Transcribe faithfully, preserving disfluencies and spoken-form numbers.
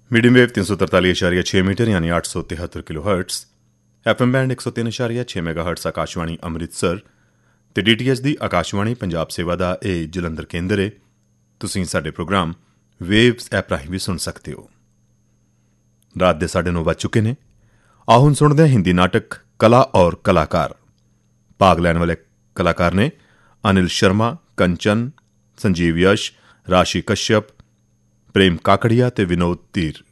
Medium wave तीन सौ तरतालीस इशारिया छः मीटर यानी आठ सौ तिहत्तर kilo hertz, F M band एक सौ तीन इशारिया छः मेगा हर्ट्स आकाशवाणी ਅੰਮ੍ਰਿਤਸਰ ਤੇ ਡੀ ਟੀ ਐਚ ਦੀ ਆਕਾਸ਼ਵਾਣੀ ਪੰਜਾਬ ਸੇਵਾ ਦਾ ਇਹ ਜਲੰਧਰ ਕੇਂਦਰ ਹੈ। ਤੁਸੀਂ ਸਾਡੇ ਪ੍ਰੋਗਰਾਮ ਵੇਵਸ ਐਪ ਰਾਹੀਂ ਵੀ ਸੁਣ ਸਕਦੇ ਹੋ। ਰਾਤ ਦੇ ਸਾਢੇ ਨੌ ਵੱਜ ਚੁੱਕੇ ਨੇ। ਆਓ ਹੁਣ ਸੁਣਦੇ ਹਾਂ ਹਿੰਦੀ ਨਾਟਕ ਕਲਾ ਔਰ ਕਲਾਕਾਰ। ਭਾਗ ਲੈਣ ਵਾਲੇ ਕਲਾਕਾਰ ਨੇ ਅਨਿਲ ਸ਼ਰਮਾ, ਕੰਚਨ, ਸੰਜੀਵ ਯਸ਼, ਰਾਸ਼ੀ ਕਸ਼ਯਪ, ਪ੍ਰੇਮ ਕਾਕੜੀਆ ਤੇ ਵਿਨੋਦ ਧੀਰ।